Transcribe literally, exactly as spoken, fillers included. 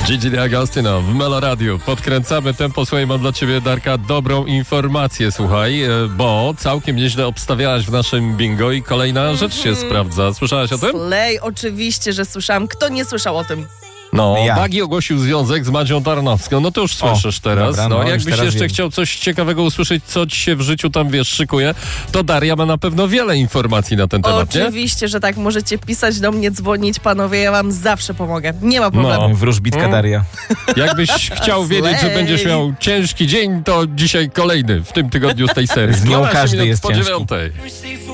Gigi D'Agostino w Melo Radio. Podkręcamy tempo. Słuchaj, mam dla ciebie, Darka, dobrą informację, słuchaj, bo całkiem nieźle obstawiałaś w naszym bingo i kolejna rzecz się mm. sprawdza. Słyszałaś o tym? Slay, oczywiście, że słyszałam. Kto nie słyszał o tym? No, ja. Bagi ogłosił związek z Madzią Tarnowską. No to już słyszysz o, teraz. Dobra, no, no, jakbyś teraz jeszcze wiem. chciał coś ciekawego usłyszeć, co ci się w życiu tam, wiesz, szykuje, to Daria ma na pewno wiele informacji na ten temat, nie? Oczywiście, że tak. Możecie pisać do mnie, dzwonić, panowie, ja wam zawsze pomogę. Nie ma problemu. No. Wróżbitka Mm. Daria. Jakbyś chciał wiedzieć, że będziesz miał ciężki dzień, to dzisiaj kolejny w tym tygodniu z tej serii. Z nią dwanaście każdy minut jest po ciężki. dziewiątej.